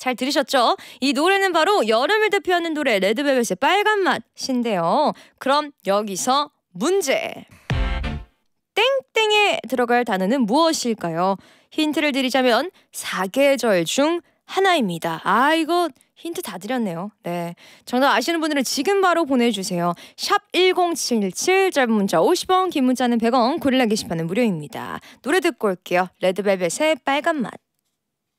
잘 들으셨죠? 이 노래는 바로 여름을 대표하는 노래 레드벨벳의 빨간 맛인데요. 그럼 여기서 문제. 땡땡에 들어갈 단어는 무엇일까요? 힌트를 드리자면 사계절 중 하나입니다. 아, 이거 힌트 다 드렸네요. 네, 정답 아시는 분들은 지금 바로 보내주세요. 샵 1077, 짧은 문자 50원, 긴 문자는 100원, 고릴라 게시판은 무료입니다. 노래 듣고 올게요. 레드벨벳의 빨간 맛.